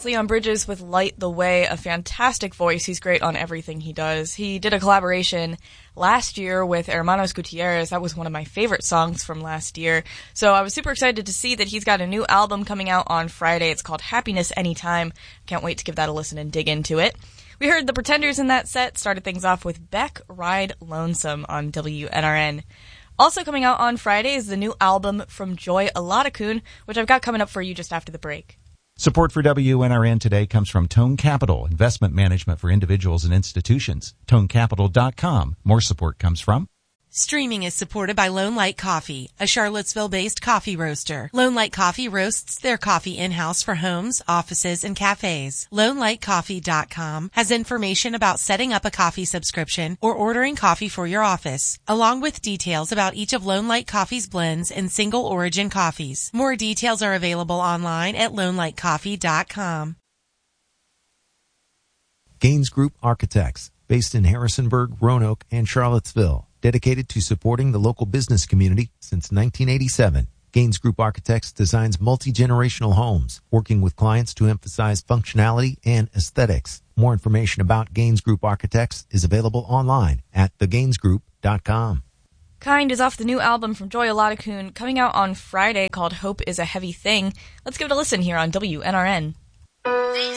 That's Leon Bridges with Light the Way, a fantastic voice. He's great on everything he does. He did a collaboration last year with Hermanos Gutierrez. That was one of my favorite songs from last year. So I was super excited to see that he's got a new album coming out on Friday. It's called Happiness Anytime. Can't wait to give that a listen and dig into it. We heard the Pretenders in that set, started things off with Beck Ride Lonesome on WNRN. Also coming out on Friday is the new album from Joy Olatakun, which I've got coming up for you just after the break. Support for WNRN today comes from Tone Capital, investment management for individuals and institutions. ToneCapital.com. More support comes from Streaming is supported by Lone Light Coffee, a Charlottesville-based coffee roaster. Lone Light Coffee roasts their coffee in-house for homes, offices, and cafes. LoneLightCoffee.com has information about setting up a coffee subscription or ordering coffee for your office, along with details about each of Lone Light Coffee's blends and single origin coffees. More details are available online at LoneLightCoffee.com. Gaines Group Architects, based in Harrisonburg, Roanoke, and Charlottesville. Dedicated to supporting the local business community since 1987. Gaines Group Architects designs multi-generational homes, working with clients to emphasize functionality and aesthetics. More information about Gaines Group Architects is available online at thegainesgroup.com. Kind is off the new album from Joy Olatakun, coming out on Friday, called Hope is a Heavy Thing. Let's give it a listen here on WNRN.